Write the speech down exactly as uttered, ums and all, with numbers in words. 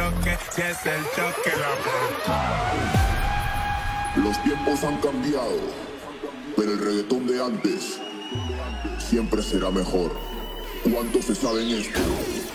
choque, si es el choque, la Los tiempos han cambiado, pero el reggaetón de antes siempre será mejor. ¿Cuántos se saben esto?